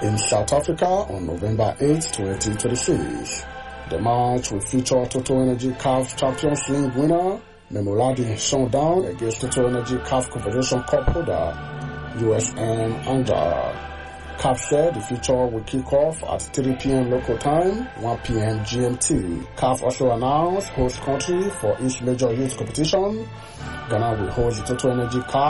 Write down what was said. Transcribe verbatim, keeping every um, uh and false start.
in South Africa on November eighth, twenty twenty-six. The match will feature Total Energy C A F Champions League winner Mamelodi Sundowns against Total Energy C A F Confederation Cup holder U S M Angel. C A F said the feature will kick off at three p.m. local time, one p.m. G M T. C A F also announced host country for each major youth competition. Ghana will host the Total Energy C A